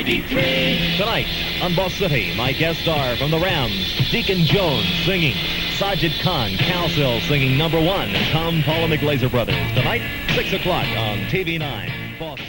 Tonight on Boss City, my guest star from the Rams, Deacon Jones singing, Sajid Khan, Cowsill singing number 1, and Tom Paul and the Glazer Brothers. Tonight, 6 o'clock on TV9. Boss.